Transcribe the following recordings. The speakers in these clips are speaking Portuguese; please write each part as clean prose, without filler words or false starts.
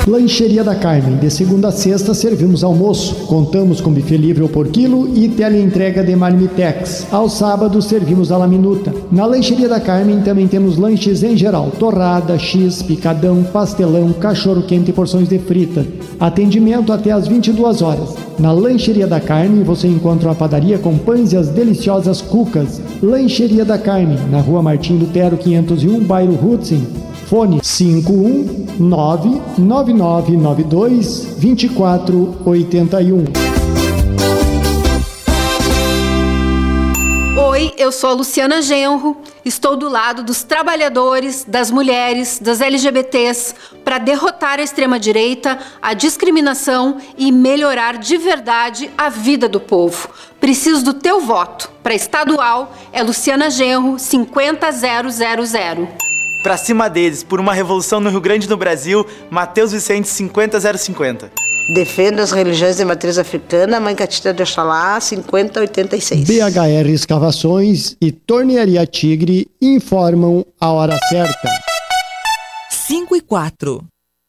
Lancheria da Carmen, de segunda a sexta servimos almoço. Contamos com buffet livre ou por quilo e teleentrega de marmitex. Aos sábados servimos a la minuta. Na Lancheria da Carmen também temos lanches em geral: torrada, x, picadão, pastelão, cachorro quente e porções de frita. Atendimento até às 22 horas. Na Lancheria da Carmen você encontra uma padaria com pães e as deliciosas cucas. Lancheria da Carmen, na Rua Martim Lutero 501, bairro Hudson. Fone 51999922481. Oi, eu sou a Luciana Genro, estou do lado dos trabalhadores, das mulheres, das LGBTs, para derrotar a extrema-direita, a discriminação e melhorar de verdade a vida do povo. Preciso do teu voto. Para estadual, é Luciana Genro, 50000. Pra cima deles, por uma revolução no Rio Grande do Brasil, Matheus Vicente 50050. Defendo as religiões de matriz africana, Mãe Catita de Oxalá 5086. BHR Escavações e Tornearia Tigre informam a hora certa. 5:04.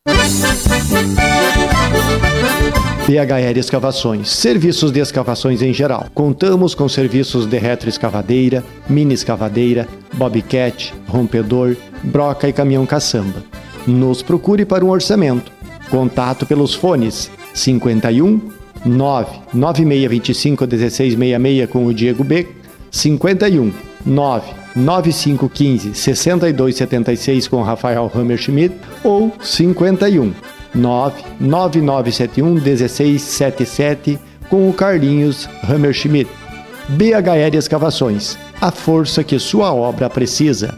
BHR Escavações, serviços de escavações em geral. Contamos com serviços de retroescavadeira, mini escavadeira, bobcat, rompedor, broca e caminhão caçamba. Nos procure para um orçamento. Contato pelos fones 51 99625 1666 com o Diego B, 51 99515 6276 com Rafael Hammerschmidt ou 51 99971 1677 com o Carlinhos Hammerschmidt. BHR Escavações, a força que sua obra precisa.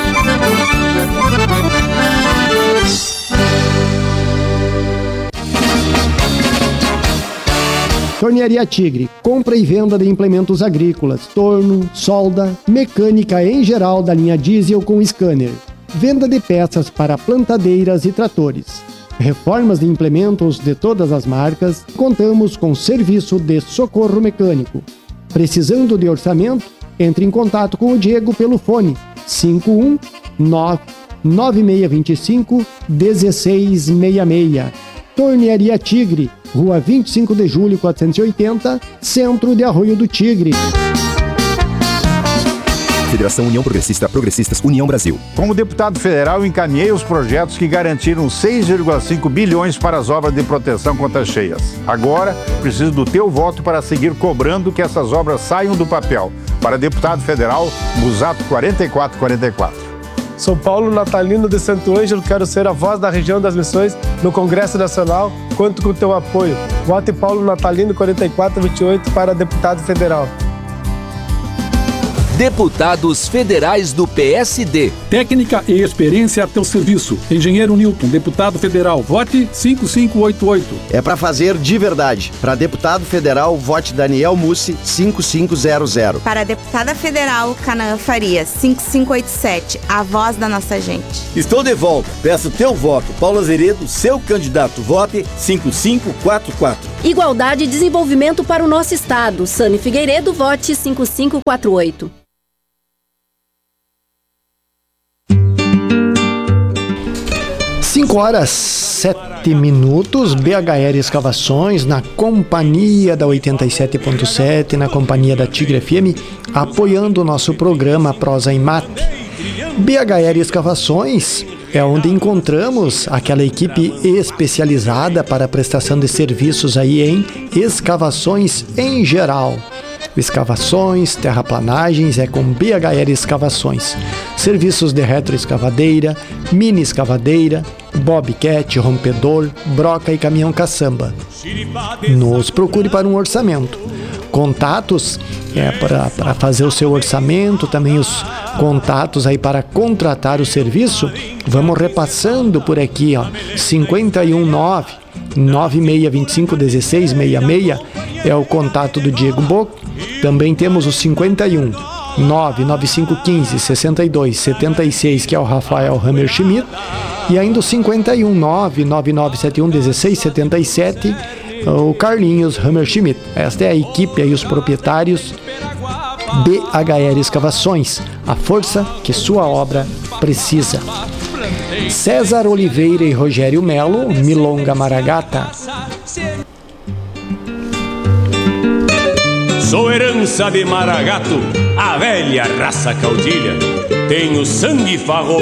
Tornearia Tigre, compra e venda de implementos agrícolas, torno, solda, mecânica em geral da linha diesel com scanner, venda de peças para plantadeiras e tratores, reformas de implementos de todas as marcas. Contamos com serviço de socorro mecânico. Precisando de orçamento? Entre em contato com o Diego pelo fone 5199625 1666. Tornearia Tigre, Rua 25 de Julho 480, Centro de Arroio do Tigre. Federação União Progressista, Progressistas, União Brasil. Como deputado federal, encaminhei os projetos que garantiram 6,5 bilhões para as obras de proteção contra as cheias. Agora, preciso do teu voto para seguir cobrando que essas obras saiam do papel. Para deputado federal, Busato 4444. Sou Paulo Natalino de Santo Ângelo, quero ser a voz da região das missões no Congresso Nacional. Conto com o teu apoio. Vote Paulo Natalino 4428 para deputado federal. Deputados federais do PSD. Técnica e experiência a teu serviço. Engenheiro Newton, deputado federal, vote 5588. É para fazer de verdade. Para deputado federal, vote Daniel Mussi 5500. Para deputada federal, Canaã Farias 5587, a voz da nossa gente. Estou de volta. Peço teu voto. Paulo Azeredo, seu candidato, vote 5544. Igualdade e desenvolvimento para o nosso estado. Sani Figueiredo, vote 5548. 5h07, BHR Escavações, na companhia da 87.7, na companhia da Tigre FM, apoiando o nosso programa Prosa em Mate. BHR Escavações é onde encontramos aquela equipe especializada para a prestação de serviços aí em escavações em geral. Escavações, terraplanagens é com BHR Escavações. Serviços de retroescavadeira, mini escavadeira, bobcat, rompedor, broca e caminhão caçamba. Nos procure para um orçamento. Contatos para fazer o seu orçamento, também os contatos aí para contratar o serviço. Vamos repassando por aqui, ó. 519 9625 1666 é o contato do Diego Boco. Também temos o 51 99515 6276, que é o Rafael Hammerschmidt, e ainda o 51 99971 1677, o Carlinhos Hammerschmidt. Esta é a equipe aí, os proprietários. BHR Escavações, a força que sua obra precisa. César Oliveira e Rogério Melo, Milonga Maragata. Sou herança de Maragato, a velha raça caudilha. Tenho sangue farroupilha.